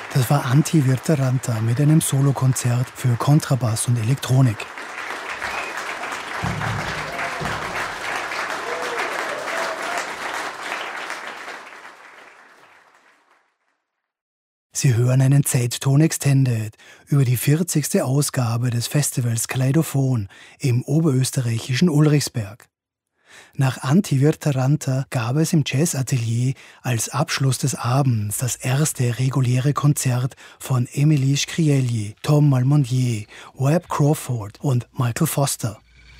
Das war Antti-Virtaranta mit einem Solokonzert für Kontrabass und Elektronik. Sie hören einen Zeitton Extended über die 40. Ausgabe des Festivals Kaleidophon im oberösterreichischen Ulrichsberg. Nach Antti-Virtaranta gab es im Jazzatelier als Abschluss des Abends das erste reguläre Konzert von Émilie Scrieli, Tom Malmondier, Webb Crawford und Michael Foster.